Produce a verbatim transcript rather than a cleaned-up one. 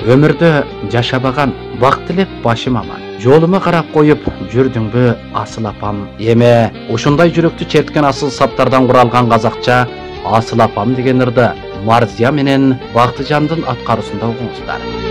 Өмірді жашабаған бақтылеп башым аман. Жолыма қарап қойып жүрдің бі асыл апам. Еме, ушундай жүректі черткен асыл саптардан құралған қазақша асыл апам деген ырды Марзия менен Бақтыжандын аткарысында оқыңыздар.